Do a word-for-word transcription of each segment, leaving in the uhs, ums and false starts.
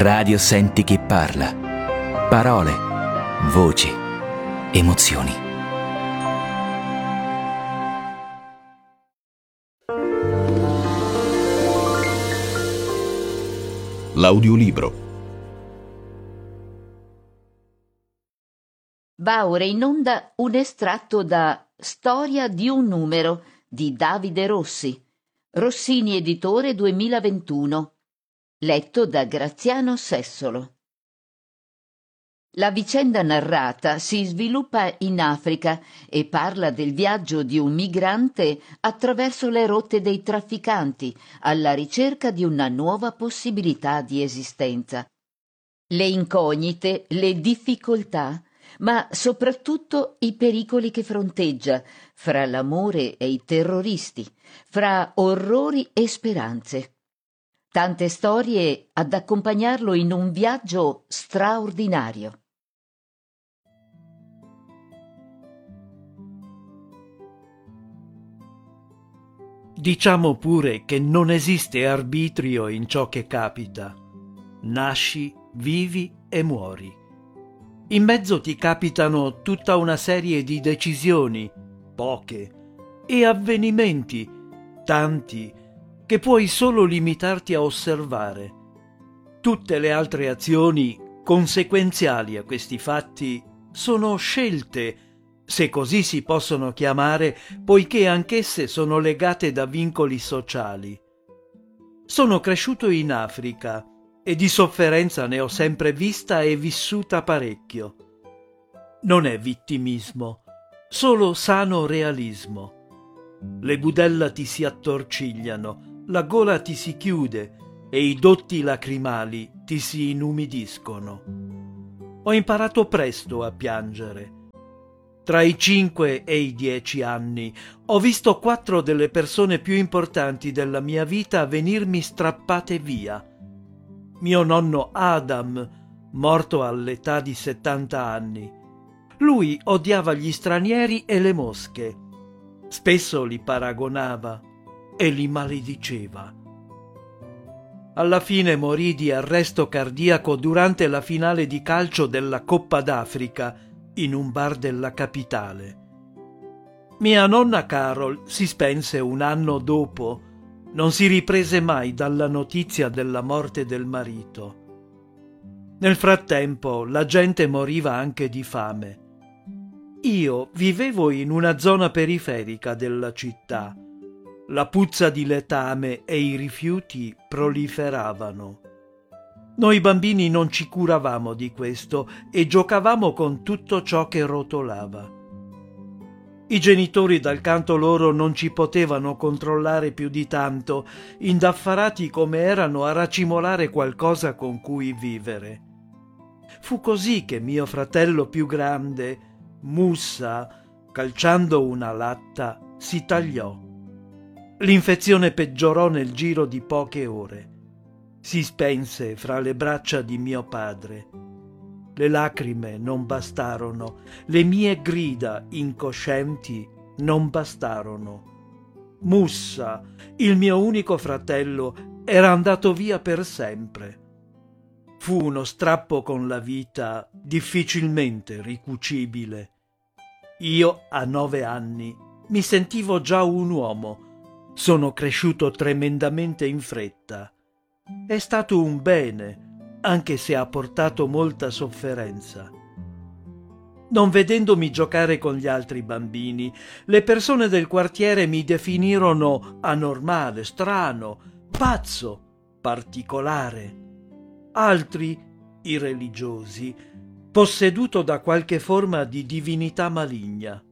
Radio Senti chi parla. Parole, voci, emozioni. L'audiolibro. Va ora in onda un estratto da Storia di un numero di Davide Rossi, Rossini Editore duemilaventuno, letto da Graziano Sessolo. La vicenda narrata si sviluppa in Africa e parla del viaggio di un migrante attraverso le rotte dei trafficanti alla ricerca di una nuova possibilità di esistenza. Le incognite, le difficoltà, ma soprattutto i pericoli che fronteggia fra l'amore e i terroristi, fra orrori e speranze. Tante storie ad accompagnarlo in un viaggio straordinario. Diciamo pure che non esiste arbitrio in ciò che capita. Nasci, vivi e muori. In mezzo ti capitano tutta una serie di decisioni, poche, e avvenimenti, tanti, che puoi solo limitarti a osservare. Tutte le altre azioni conseguenziali a questi fatti sono scelte, se così si possono chiamare, poiché anch'esse sono legate da vincoli sociali. Sono cresciuto in Africa e di sofferenza ne ho sempre vista e vissuta parecchio. Non è vittimismo, solo sano realismo. Le budella ti si attorcigliano, la gola ti si chiude e i dotti lacrimali ti si inumidiscono. Ho imparato presto a piangere. Tra i cinque e i dieci anni ho visto quattro delle persone più importanti della mia vita venirmi strappate via. Mio nonno Adam, morto all'età di settanta anni. Lui odiava gli stranieri e le mosche. Spesso li paragonava e li malediceva. Alla fine morì di arresto cardiaco durante la finale di calcio della Coppa d'Africa in un bar della capitale. Mia nonna Carol si spense un anno dopo. Non si riprese mai dalla notizia della morte del marito. Nel frattempo la gente moriva anche di fame. Io vivevo in una zona periferica della città. La puzza di letame e i rifiuti proliferavano. Noi bambini non ci curavamo di questo e giocavamo con tutto ciò che rotolava. I genitori dal canto loro non ci potevano controllare più di tanto, indaffarati come erano a racimolare qualcosa con cui vivere. Fu così che mio fratello più grande, Mussa, calciando una latta, si tagliò. L'infezione peggiorò nel giro di poche ore. Si spense fra le braccia di mio padre. Le lacrime non bastarono, le mie grida incoscienti non bastarono. Mussa, il mio unico fratello, era andato via per sempre. Fu uno strappo con la vita difficilmente ricucibile. Io, a nove anni, mi sentivo già un uomo. Sono cresciuto tremendamente in fretta. È stato un bene, anche se ha portato molta sofferenza. Non vedendomi giocare con gli altri bambini, le persone del quartiere mi definirono anormale, strano, pazzo, particolare. Altri, i religiosi, posseduto da qualche forma di divinità maligna.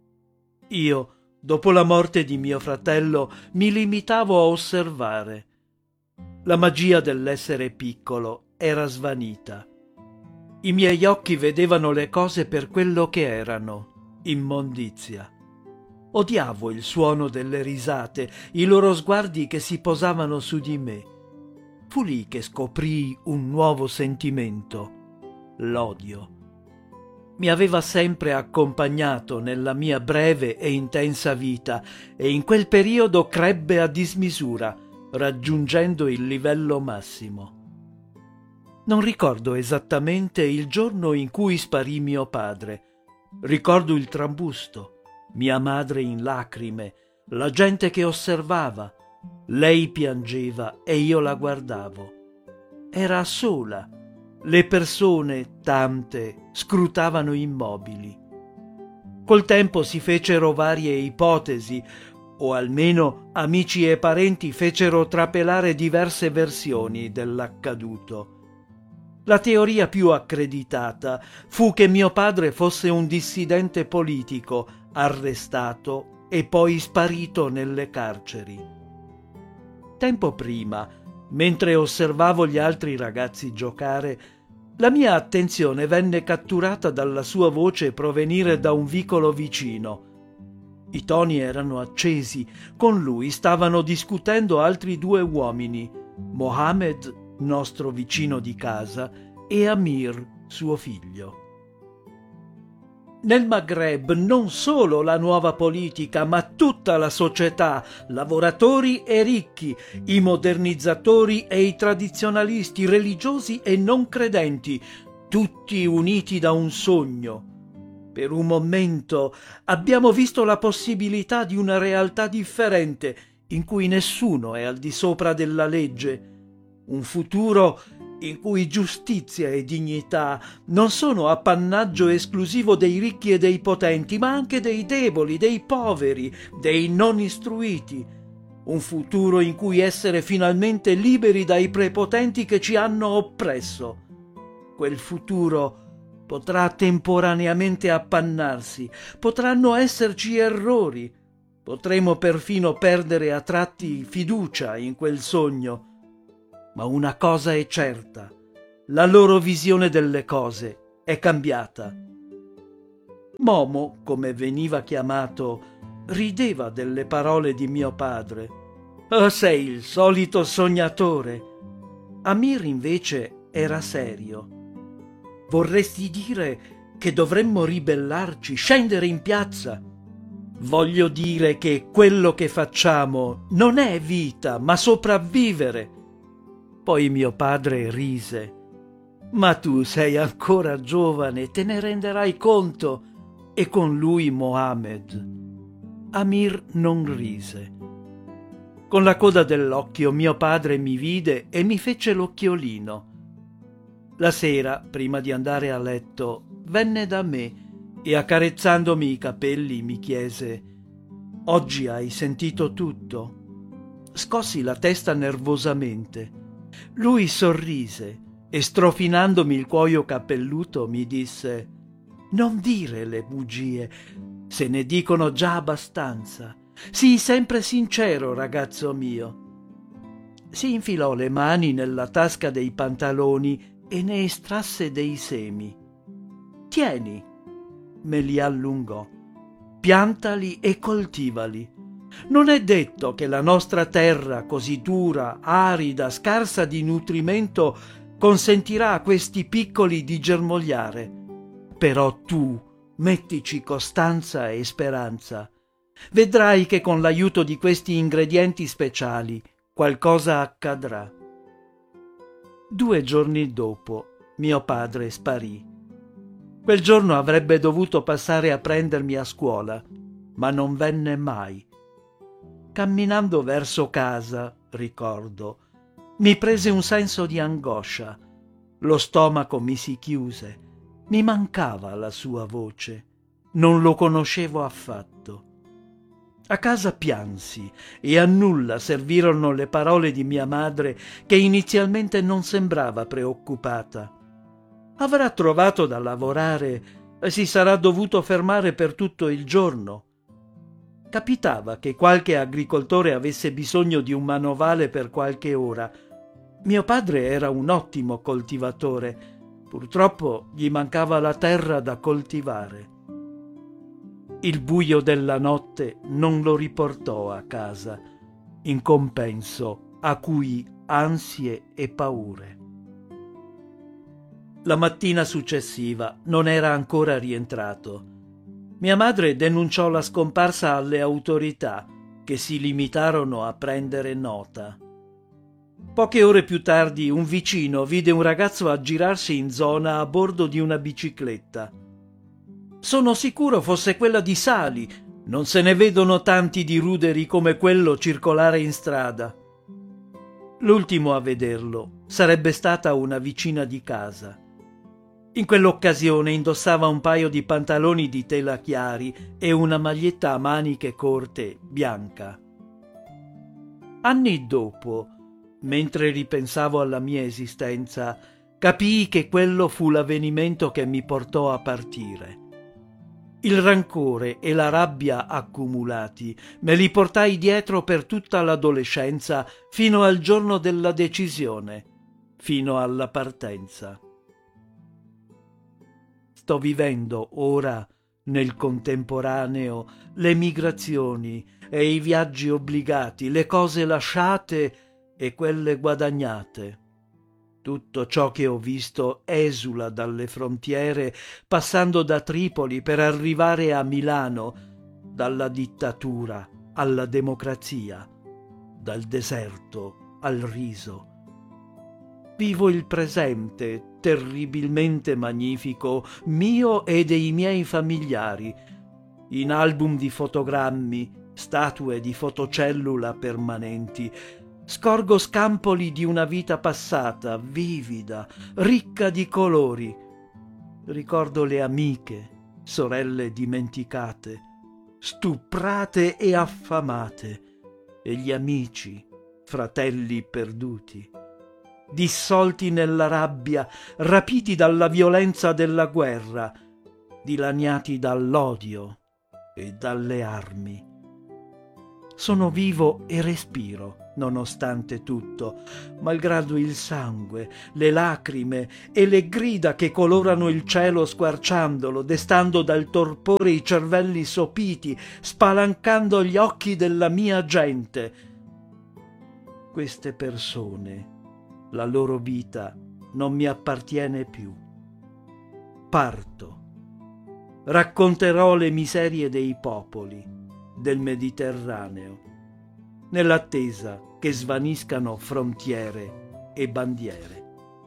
Io, dopo la morte di mio fratello, mi limitavo a osservare. La magia dell'essere piccolo era svanita. I miei occhi vedevano le cose per quello che erano, immondizia. Odiavo il suono delle risate, i loro sguardi che si posavano su di me. Fu lì che scoprii un nuovo sentimento, l'odio. Mi aveva sempre accompagnato nella mia breve e intensa vita e in quel periodo crebbe a dismisura, raggiungendo il livello massimo. Non ricordo esattamente il giorno in cui sparì mio padre. Ricordo il trambusto, mia madre in lacrime, la gente che osservava. Lei piangeva e io la guardavo. Era sola. Le persone, tante, scrutavano immobili. Col tempo si fecero varie ipotesi, o almeno amici e parenti fecero trapelare diverse versioni dell'accaduto. La teoria più accreditata fu che mio padre fosse un dissidente politico, arrestato e poi sparito nelle carceri. Tempo prima, mentre osservavo gli altri ragazzi giocare, la mia attenzione venne catturata dalla sua voce provenire da un vicolo vicino. I toni erano accesi, con lui stavano discutendo altri due uomini, Mohammed, nostro vicino di casa, e Amir, suo figlio. Nel Maghreb non solo la nuova politica, ma tutta la società, lavoratori e ricchi, i modernizzatori e i tradizionalisti, religiosi e non credenti, tutti uniti da un sogno. Per un momento abbiamo visto la possibilità di una realtà differente, in cui nessuno è al di sopra della legge, un futuro in cui giustizia e dignità non sono appannaggio esclusivo dei ricchi e dei potenti, ma anche dei deboli, dei poveri, dei non istruiti. Un futuro in cui essere finalmente liberi dai prepotenti che ci hanno oppresso. Quel futuro potrà temporaneamente appannarsi, potranno esserci errori, potremo perfino perdere a tratti fiducia in quel sogno. Ma una cosa è certa, la loro visione delle cose è cambiata. Momo, come veniva chiamato, rideva delle parole di mio padre. «Oh, sei il solito sognatore!» Amir invece era serio. «Vorresti dire che dovremmo ribellarci, scendere in piazza?» «Voglio dire che quello che facciamo non è vita, ma sopravvivere!» Poi mio padre rise. «Ma tu sei ancora giovane, te ne renderai conto!» E con lui Mohammed. Amir non rise. Con la coda dell'occhio mio padre mi vide e mi fece l'occhiolino. La sera, prima di andare a letto, venne da me e accarezzandomi i capelli mi chiese: «Oggi hai sentito tutto?» Scossi la testa nervosamente. Lui sorrise e strofinandomi il cuoio cappelluto mi disse: «Non dire le bugie, se ne dicono già abbastanza. Sii sempre sincero, ragazzo mio». Si infilò le mani nella tasca dei pantaloni e ne estrasse dei semi. «Tieni», me li allungò, «piantali e coltivali. Non è detto che la nostra terra, così dura, arida, scarsa di nutrimento, consentirà a questi piccoli di germogliare. Però tu mettici costanza e speranza. Vedrai che con l'aiuto di questi ingredienti speciali qualcosa accadrà». Due giorni dopo mio padre sparì. Quel giorno avrebbe dovuto passare a prendermi a scuola, ma non venne mai. Camminando verso casa, ricordo, mi prese un senso di angoscia. Lo stomaco mi si chiuse. Mi mancava la sua voce. Non lo conoscevo affatto. A casa piansi e a nulla servirono le parole di mia madre, che inizialmente non sembrava preoccupata. Avrà trovato da lavorare e si sarà dovuto fermare per tutto il giorno. Capitava che qualche agricoltore avesse bisogno di un manovale per qualche ora. Mio padre era un ottimo coltivatore. Purtroppo gli mancava la terra da coltivare. Il buio della notte non lo riportò a casa, in compenso acuì ansie e paure. La mattina successiva non era ancora rientrato. Mia madre denunciò la scomparsa alle autorità, che si limitarono a prendere nota. Poche ore più tardi un vicino vide un ragazzo aggirarsi in zona a bordo di una bicicletta. Sono sicuro fosse quella di Sali, non se ne vedono tanti di ruderi come quello circolare in strada. L'ultimo a vederlo sarebbe stata una vicina di casa. In quell'occasione indossava un paio di pantaloni di tela chiari e una maglietta a maniche corte bianca. Anni dopo, mentre ripensavo alla mia esistenza, capii che quello fu l'avvenimento che mi portò a partire. Il rancore e la rabbia accumulati me li portai dietro per tutta l'adolescenza fino al giorno della decisione, fino alla partenza. Sto vivendo ora, nel contemporaneo, le migrazioni e i viaggi obbligati, le cose lasciate e quelle guadagnate. Tutto ciò che ho visto esula dalle frontiere, passando da Tripoli per arrivare a Milano, dalla dittatura alla democrazia, dal deserto al riso. Vivo il presente, terribilmente magnifico, mio e dei miei familiari, in album di fotogrammi, statue di fotocellula permanenti. Scorgo scampoli di una vita passata, vivida, ricca di colori. Ricordo le amiche, sorelle dimenticate, stuprate e affamate, e gli amici, fratelli perduti, dissolti nella rabbia, rapiti dalla violenza della guerra, dilaniati dall'odio e dalle armi. Sono vivo e respiro, nonostante tutto, malgrado il sangue, le lacrime e le grida che colorano il cielo squarciandolo, destando dal torpore i cervelli sopiti, spalancando gli occhi della mia gente. Queste persone, la loro vita non mi appartiene più. Parto. Racconterò le miserie dei popoli del Mediterraneo, nell'attesa che svaniscano frontiere e bandiere.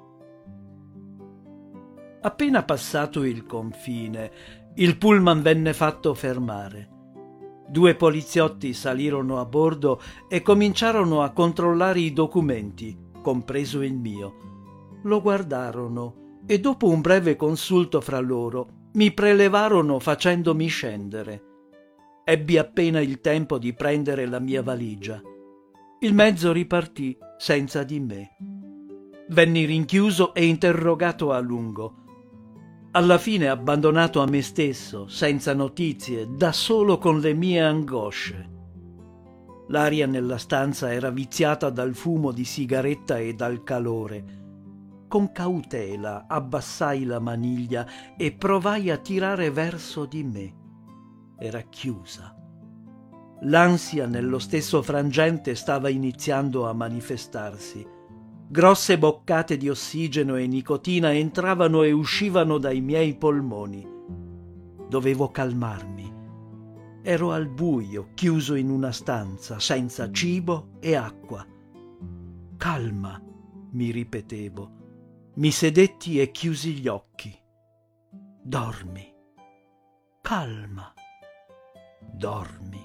Appena passato il confine, il pullman venne fatto fermare. Due poliziotti salirono a bordo e cominciarono a controllare i documenti, compreso il mio. Lo guardarono e dopo un breve consulto fra loro mi prelevarono facendomi scendere. Ebbi appena il tempo di prendere la mia valigia. Il mezzo ripartì senza di me. Venni rinchiuso e interrogato a lungo. Alla fine abbandonato a me stesso, senza notizie, da solo con le mie angosce. L'aria nella stanza era viziata dal fumo di sigaretta e dal calore. Con cautela abbassai la maniglia e provai a tirare verso di me. Era chiusa. L'ansia nello stesso frangente stava iniziando a manifestarsi. Grosse boccate di ossigeno e nicotina entravano e uscivano dai miei polmoni. Dovevo calmarmi. Ero al buio, chiuso in una stanza, senza cibo e acqua. Calma, mi ripetevo. Mi sedetti e chiusi gli occhi. Dormi. Calma. Dormi.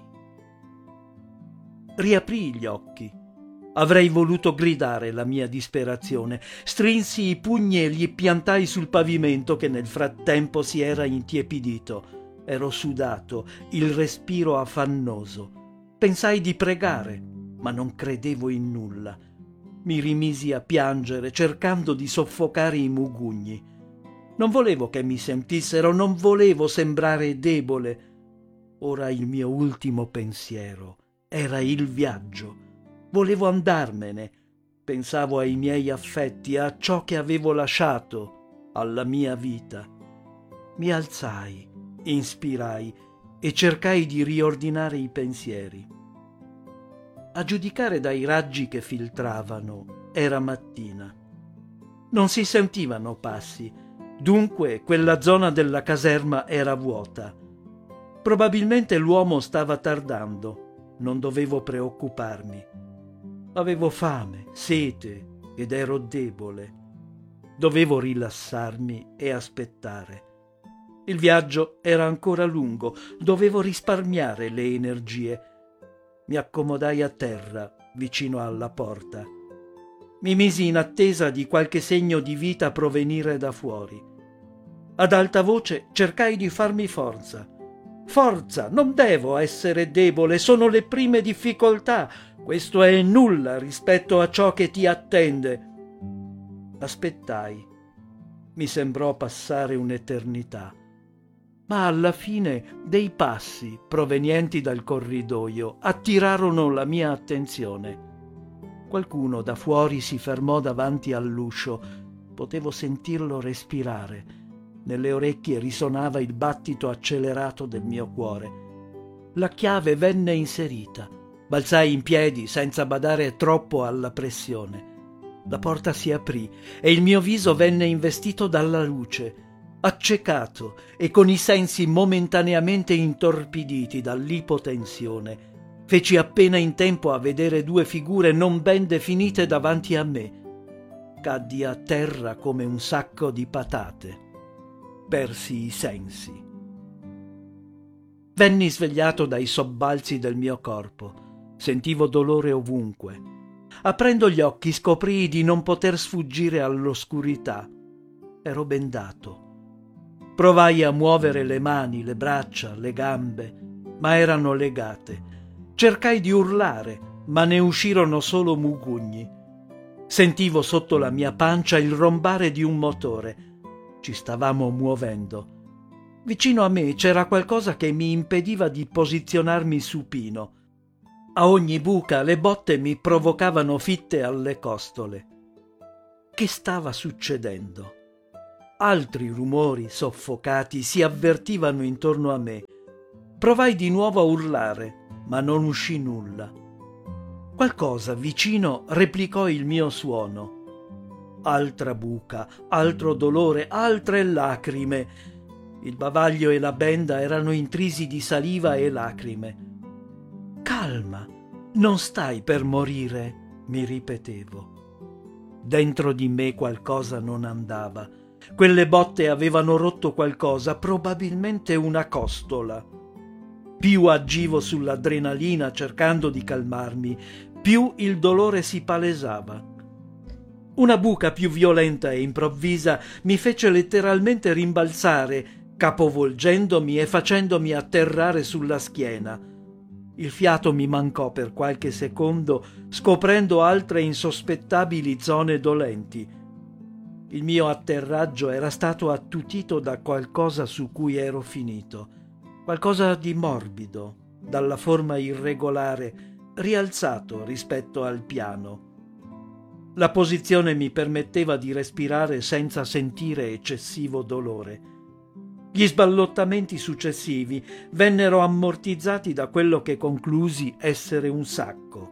Riaprii gli occhi. Avrei voluto gridare la mia disperazione. Strinsi i pugni e li piantai sul pavimento che nel frattempo si era intiepidito. Ero sudato, il respiro affannoso. Pensai di pregare, ma non credevo in nulla. Mi rimisi a piangere, cercando di soffocare i mugugni. Non volevo che mi sentissero, non volevo sembrare debole. Ora il mio ultimo pensiero era il viaggio. Volevo andarmene. Pensavo ai miei affetti, a ciò che avevo lasciato, alla mia vita. Mi alzai, inspirai e cercai di riordinare i pensieri. A giudicare dai raggi che filtravano, era mattina. Non si sentivano passi, dunque quella zona della caserma era vuota. Probabilmente l'uomo stava tardando, non dovevo preoccuparmi. Avevo fame, sete ed ero debole. Dovevo rilassarmi e aspettare. Il viaggio era ancora lungo, dovevo risparmiare le energie. Mi accomodai a terra, vicino alla porta. Mi misi in attesa di qualche segno di vita provenire da fuori. Ad alta voce cercai di farmi forza. Forza, non devo essere debole, sono le prime difficoltà. Questo è nulla rispetto a ciò che ti attende. Aspettai. Mi sembrò passare un'eternità. Ma alla fine dei passi provenienti dal corridoio attirarono la mia attenzione. Qualcuno da fuori si fermò davanti all'uscio. Potevo sentirlo respirare. Nelle orecchie risonava il battito accelerato del mio cuore. La chiave venne inserita. Balzai in piedi senza badare troppo alla pressione. La porta si aprì e il mio viso venne investito dalla luce. Accecato e con i sensi momentaneamente intorpiditi dall'ipotensione, feci appena in tempo a vedere due figure non ben definite davanti a me. Caddi a terra come un sacco di patate. Persi i sensi. Venni svegliato dai sobbalzi del mio corpo. Sentivo dolore ovunque. Aprendo gli occhi scoprii di non poter sfuggire all'oscurità. Ero bendato. Provai a muovere le mani, le braccia, le gambe, ma erano legate. Cercai di urlare, ma ne uscirono solo mugugni. Sentivo sotto la mia pancia il rombare di un motore. Ci stavamo muovendo. Vicino a me c'era qualcosa che mi impediva di posizionarmi supino. A ogni buca le botte mi provocavano fitte alle costole. Che stava succedendo? Altri rumori soffocati si avvertivano intorno a me. Provai di nuovo a urlare, ma non uscì nulla. Qualcosa vicino replicò il mio suono. Altra buca, altro dolore, altre lacrime. Il bavaglio e la benda erano intrisi di saliva e lacrime. Calma, non stai per morire, mi ripetevo. Dentro di me qualcosa non andava. Quelle botte avevano rotto qualcosa, probabilmente una costola. Più agivo sull'adrenalina cercando di calmarmi, più il dolore si palesava. Una buca più violenta e improvvisa mi fece letteralmente rimbalzare, capovolgendomi e facendomi atterrare sulla schiena. Il fiato mi mancò per qualche secondo, scoprendo altre insospettabili zone dolenti. Il mio atterraggio era stato attutito da qualcosa su cui ero finito, qualcosa di morbido, dalla forma irregolare, rialzato rispetto al piano. La posizione mi permetteva di respirare senza sentire eccessivo dolore. Gli sballottamenti successivi vennero ammortizzati da quello che conclusi essere un sacco.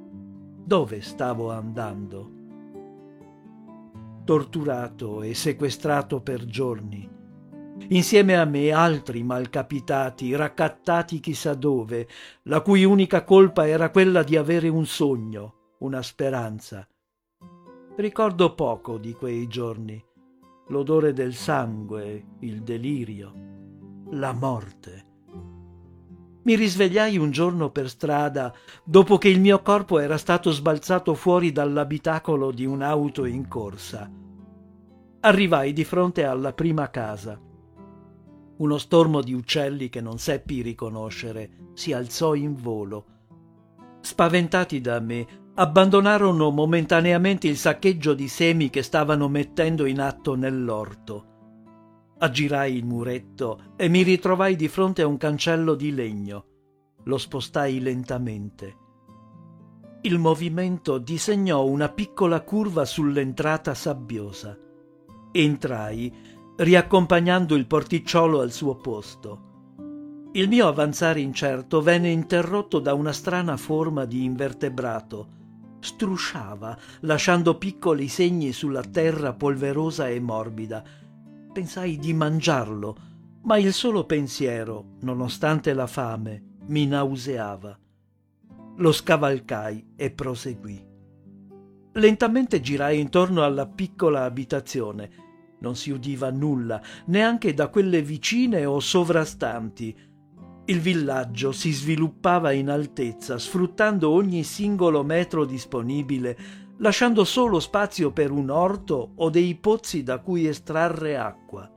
Dove stavo andando? Torturato e sequestrato per giorni. Insieme a me altri malcapitati, raccattati chissà dove, la cui unica colpa era quella di avere un sogno, una speranza. Ricordo poco di quei giorni. L'odore del sangue, il delirio, la morte. Mi risvegliai un giorno per strada, dopo che il mio corpo era stato sbalzato fuori dall'abitacolo di un'auto in corsa. Arrivai di fronte alla prima casa. Uno stormo di uccelli che non seppi riconoscere si alzò in volo. Spaventati da me, abbandonarono momentaneamente il saccheggio di semi che stavano mettendo in atto nell'orto. Aggirai il muretto e mi ritrovai di fronte a un cancello di legno. Lo spostai lentamente. Il movimento disegnò una piccola curva sull'entrata sabbiosa. Entrai, riaccompagnando il porticciolo al suo posto. Il mio avanzare incerto venne interrotto da una strana forma di invertebrato. Strusciava, lasciando piccoli segni sulla terra polverosa e morbida. Pensai di mangiarlo, ma il solo pensiero, nonostante la fame, mi nauseava. Lo scavalcai e proseguì. Lentamente girai intorno alla piccola abitazione. Non si udiva nulla, neanche da quelle vicine o sovrastanti. Il villaggio si sviluppava in altezza, sfruttando ogni singolo metro disponibile, lasciando solo spazio per un orto o dei pozzi da cui estrarre acqua.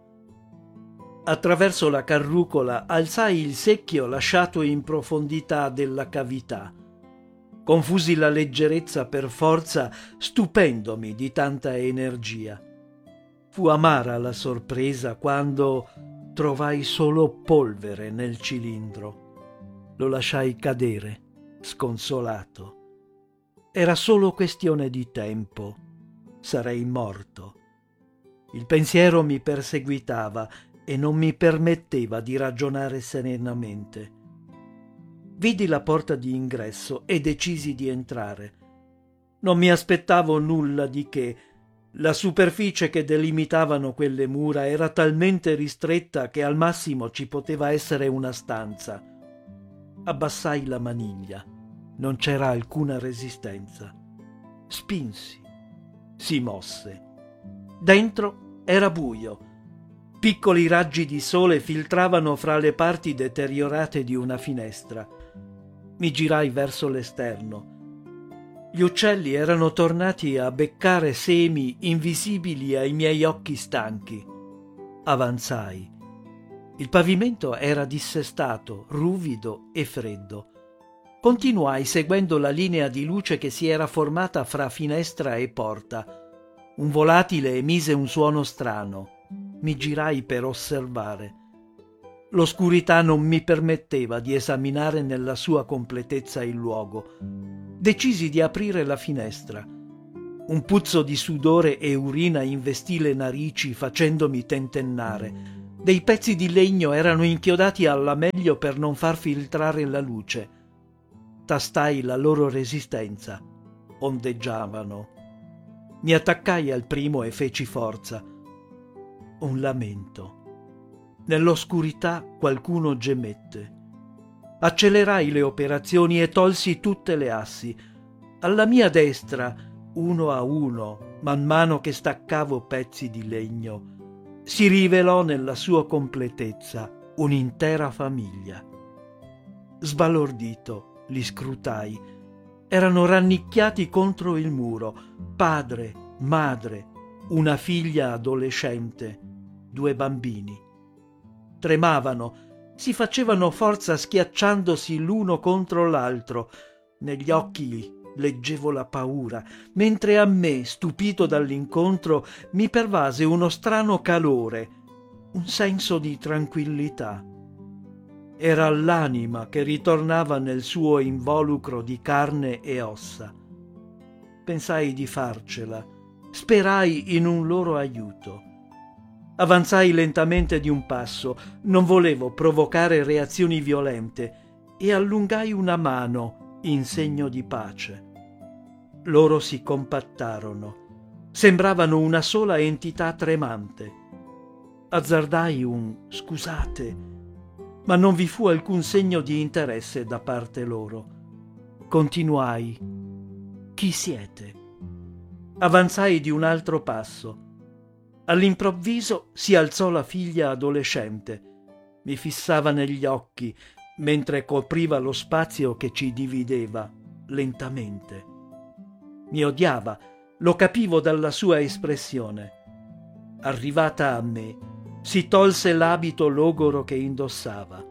Attraverso la carrucola alzai il secchio lasciato in profondità della cavità. Confusi la leggerezza per forza, stupendomi di tanta energia. Fu amara la sorpresa quando trovai solo polvere nel cilindro. Lo lasciai cadere, sconsolato. Era solo questione di tempo. Sarei morto. Il pensiero mi perseguitava e non mi permetteva di ragionare serenamente. Vidi la porta di ingresso e decisi di entrare. Non mi aspettavo nulla di che. La superficie che delimitavano quelle mura era talmente ristretta che al massimo ci poteva essere una stanza. Abbassai la maniglia. Non c'era alcuna resistenza. Spinsi. Si mosse. Dentro era buio. Piccoli raggi di sole filtravano fra le parti deteriorate di una finestra. Mi girai verso l'esterno. Gli uccelli erano tornati a beccare semi invisibili ai miei occhi stanchi. Avanzai. Il pavimento era dissestato, ruvido e freddo. Continuai seguendo la linea di luce che si era formata fra finestra e porta. Un volatile emise un suono strano. Mi girai per osservare. L'oscurità non mi permetteva di esaminare nella sua completezza il luogo. Decisi di aprire la finestra. Un puzzo di sudore e urina investì le narici facendomi tentennare. Dei pezzi di legno erano inchiodati alla meglio per non far filtrare la luce. Tastai la loro resistenza. Ondeggiavano. Mi attaccai al primo e feci forza. Un lamento. Nell'oscurità qualcuno gemette. Accelerai le operazioni e tolsi tutte le assi. Alla mia destra, uno a uno, man mano che staccavo pezzi di legno, si rivelò nella sua completezza un'intera famiglia. Sbalordito, li scrutai. Erano rannicchiati contro il muro, padre, madre, una figlia adolescente, due bambini. Tremavano, si facevano forza schiacciandosi l'uno contro l'altro. Negli occhi leggevo la paura, mentre a me, stupito dall'incontro, mi pervase uno strano calore, un senso di tranquillità. Era l'anima che ritornava nel suo involucro di carne e ossa. Pensai di farcela, sperai in un loro aiuto. Avanzai lentamente di un passo, non volevo provocare reazioni violente, e allungai una mano in segno di pace. Loro si compattarono. Sembravano una sola entità tremante. Azzardai un «scusate», ma non vi fu alcun segno di interesse da parte loro. Continuai. «Chi siete?» Avanzai di un altro passo. All'improvviso si alzò la figlia adolescente. Mi fissava negli occhi, mentre copriva lo spazio che ci divideva, lentamente. Mi odiava, lo capivo dalla sua espressione. Arrivata a me, si tolse l'abito logoro che indossava.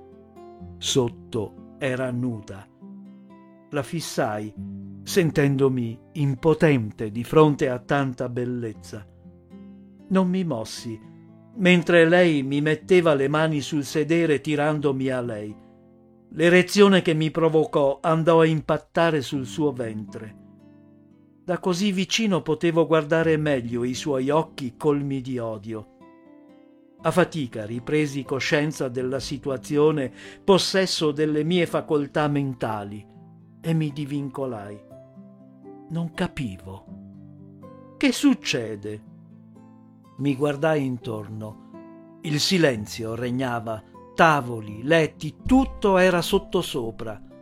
Sotto era nuda. La fissai, sentendomi impotente di fronte a tanta bellezza. Non mi mossi, mentre lei mi metteva le mani sul sedere tirandomi a lei. L'erezione che mi provocò andò a impattare sul suo ventre. Da così vicino potevo guardare meglio i suoi occhi colmi di odio. A fatica ripresi coscienza della situazione, possesso delle mie facoltà mentali, e mi divincolai. Non capivo. Che succede? Mi guardai intorno. Il silenzio regnava, tavoli, letti, tutto era sottosopra.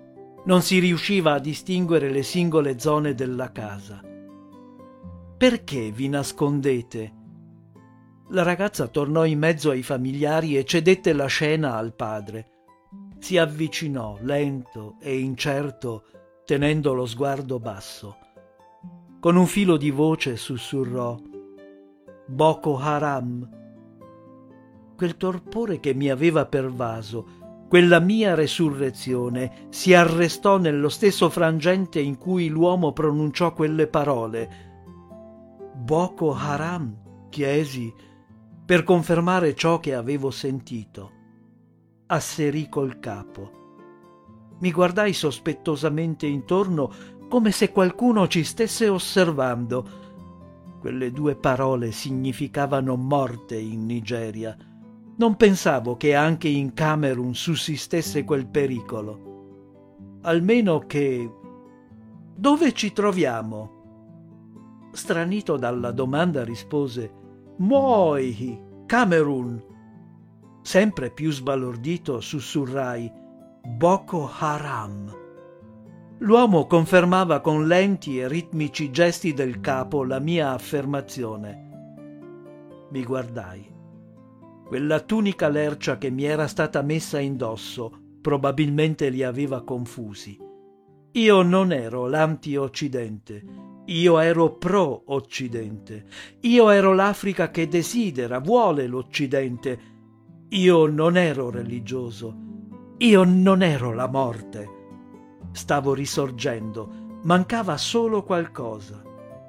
Non si riusciva a distinguere le singole zone della casa. Perché vi nascondete? La ragazza tornò in mezzo ai familiari e cedette la scena al padre. Si avvicinò, lento e incerto, tenendo lo sguardo basso. Con un filo di voce sussurrò: Boko Haram. Quel torpore che mi aveva pervaso, quella mia resurrezione, si arrestò nello stesso frangente in cui l'uomo pronunciò quelle parole. Boko Haram, chiesi, per confermare ciò che avevo sentito. Asserì col capo. Mi guardai sospettosamente intorno, come se qualcuno ci stesse osservando. Quelle due parole significavano morte in Nigeria. Non pensavo che anche in Camerun sussistesse quel pericolo. Almeno che... Dove ci troviamo? Stranito dalla domanda rispose: Moi, Camerun. Sempre più sbalordito sussurrai: Boko Haram. L'uomo confermava con lenti e ritmici gesti del capo la mia affermazione. Mi guardai. Quella tunica lercia che mi era stata messa indosso probabilmente li aveva confusi. Io non ero l'anti-Occidente, io ero pro-Occidente. Io ero l'Africa che desidera, vuole l'Occidente. Io non ero religioso, io non ero la morte. Stavo risorgendo, mancava solo qualcosa.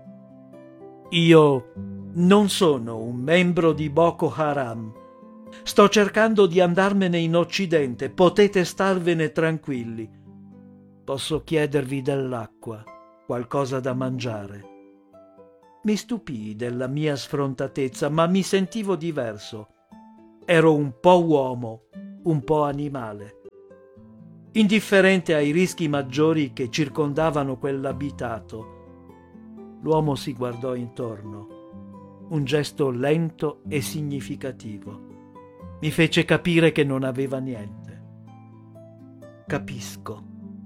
Io non sono un membro di Boko Haram. Sto cercando di andarmene in Occidente, potete starvene tranquilli. Posso chiedervi dell'acqua, qualcosa da mangiare. Mi stupii della mia sfrontatezza, ma mi sentivo diverso. Ero un po' uomo, un po' animale. Indifferente ai rischi maggiori che circondavano quell'abitato. L'uomo si guardò intorno. Un gesto lento e significativo. Mi fece capire che non aveva niente. Capisco.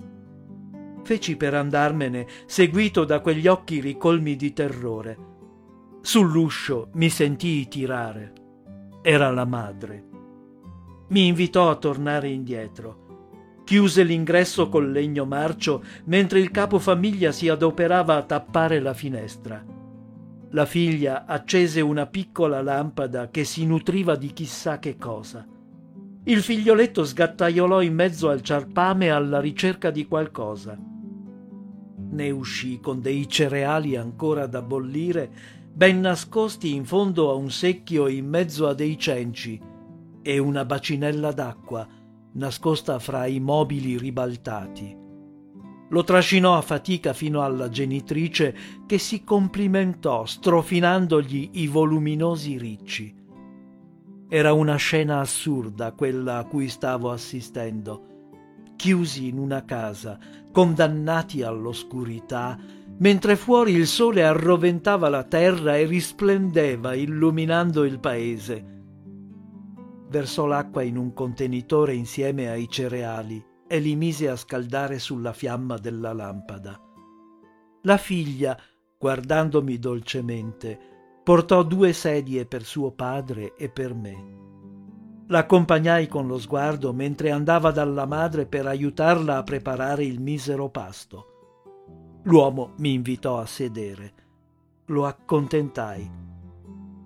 Feci per andarmene, seguito da quegli occhi ricolmi di terrore. Sull'uscio mi sentii tirare. Era la madre. Mi invitò a tornare indietro. Chiuse l'ingresso col legno marcio mentre il capofamiglia si adoperava a tappare la finestra. La figlia accese una piccola lampada che si nutriva di chissà che cosa. Il figlioletto sgattaiolò in mezzo al ciarpame alla ricerca di qualcosa. Ne uscì con dei cereali ancora da bollire, ben nascosti in fondo a un secchio in mezzo a dei cenci, e una bacinella d'acqua nascosta fra i mobili ribaltati. Lo trascinò a fatica fino alla genitrice, che si complimentò strofinandogli i voluminosi ricci. Era una scena assurda quella a cui stavo assistendo. Chiusi in una casa, condannati all'oscurità, mentre fuori il sole arroventava la terra e risplendeva illuminando il paese. Versò l'acqua in un contenitore insieme ai cereali e li mise a scaldare sulla fiamma della lampada. La figlia, guardandomi dolcemente, portò due sedie per suo padre e per me. L'accompagnai con lo sguardo mentre andava dalla madre per aiutarla a preparare il misero pasto. L'uomo mi invitò a sedere. Lo accontentai.